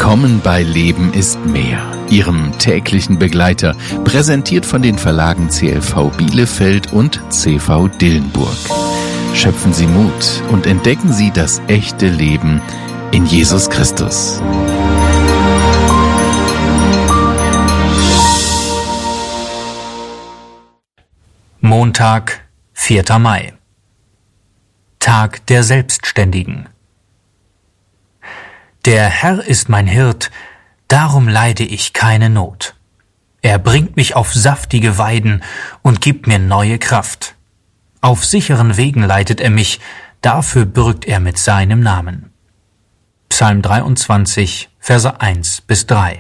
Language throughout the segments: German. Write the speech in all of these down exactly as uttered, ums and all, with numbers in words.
Willkommen bei Leben ist mehr, Ihrem täglichen Begleiter, präsentiert von den Verlagen C L V Bielefeld und C V Dillenburg. Schöpfen Sie Mut und entdecken Sie das echte Leben in Jesus Christus. Montag, vierter Mai. Tag der Selbstständigen. Der Herr ist mein Hirt, darum leide ich keine Not. Er bringt mich auf saftige Weiden und gibt mir neue Kraft. Auf sicheren Wegen leitet er mich, dafür bürgt er mit seinem Namen. Psalm dreiundzwanzig, Verse eins bis drei.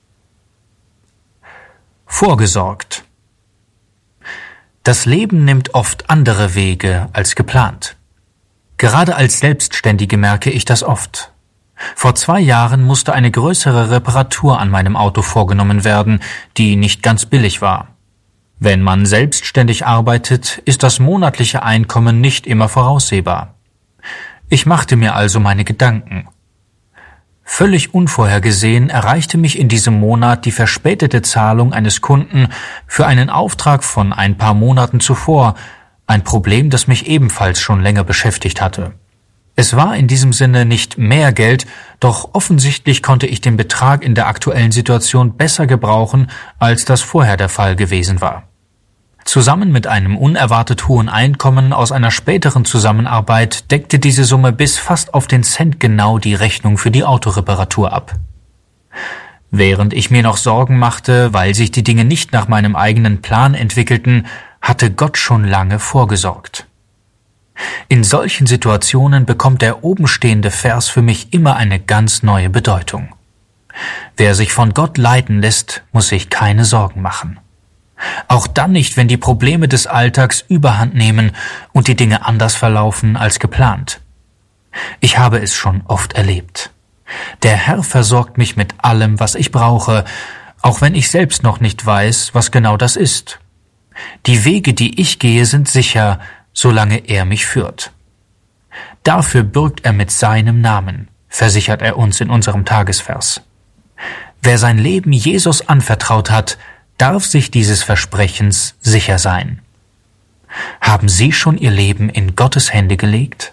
Vorgesorgt. Das Leben nimmt oft andere Wege als geplant. Gerade als Selbstständige merke ich das oft. Vor zwei Jahren musste eine größere Reparatur an meinem Auto vorgenommen werden, die nicht ganz billig war. Wenn man selbstständig arbeitet, ist das monatliche Einkommen nicht immer voraussehbar. Ich machte mir also meine Gedanken. Völlig unvorhergesehen erreichte mich in diesem Monat die verspätete Zahlung eines Kunden für einen Auftrag von ein paar Monaten zuvor, ein Problem, das mich ebenfalls schon länger beschäftigt hatte. Es war in diesem Sinne nicht mehr Geld, doch offensichtlich konnte ich den Betrag in der aktuellen Situation besser gebrauchen, als das vorher der Fall gewesen war. Zusammen mit einem unerwartet hohen Einkommen aus einer späteren Zusammenarbeit deckte diese Summe bis fast auf den Cent genau die Rechnung für die Autoreparatur ab. Während ich mir noch Sorgen machte, weil sich die Dinge nicht nach meinem eigenen Plan entwickelten, hatte Gott schon lange vorgesorgt. In solchen Situationen bekommt der obenstehende Vers für mich immer eine ganz neue Bedeutung. Wer sich von Gott leiten lässt, muss sich keine Sorgen machen. Auch dann nicht, wenn die Probleme des Alltags überhand nehmen und die Dinge anders verlaufen als geplant. Ich habe es schon oft erlebt. Der Herr versorgt mich mit allem, was ich brauche, auch wenn ich selbst noch nicht weiß, was genau das ist. Die Wege, die ich gehe, sind sicher, solange er mich führt. Dafür bürgt er mit seinem Namen, versichert er uns in unserem Tagesvers. Wer sein Leben Jesus anvertraut hat, darf sich dieses Versprechens sicher sein. Haben Sie schon Ihr Leben in Gottes Hände gelegt?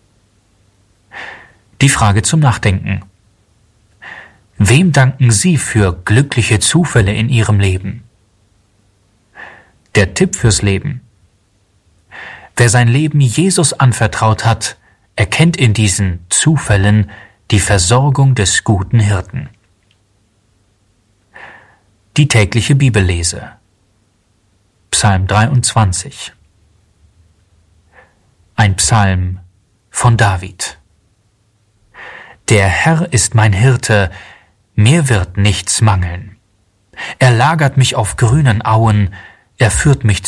Die Frage zum Nachdenken. Wem danken Sie für glückliche Zufälle in Ihrem Leben? Der Tipp fürs Leben. Wer sein Leben Jesus anvertraut hat, erkennt in diesen Zufällen die Versorgung des guten Hirten. Die tägliche Bibellese. Psalm dreiundzwanzig. Ein Psalm von David. Der Herr ist mein Hirte, mir wird nichts mangeln. Er lagert mich auf grünen Auen, er führt mich